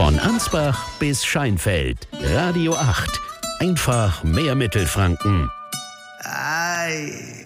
Von Ansbach bis Scheinfeld. Radio 8. Einfach mehr Mittelfranken. Ei.